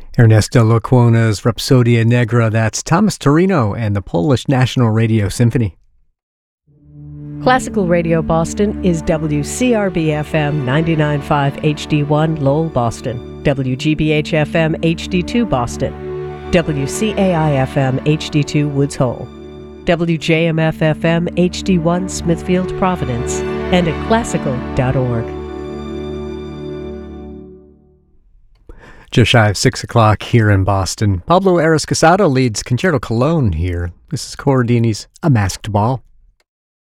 Ernesto Lecuona's Rhapsodia Negra, that's Thomas Torino and the Polish National Radio Symphony. Classical Radio Boston is WCRB-FM 99.5 HD1 Lowell, Boston, WGBH-FM HD2 Boston, WCAI-FM HD2 Woods Hole, WJMF-FM HD1 Smithfield, Providence, and at classical.org. Just shy of 6 o'clock here in Boston. Pablo Aras Casado leads Concerto Cologne here. This is Corradini's A Masked Ball.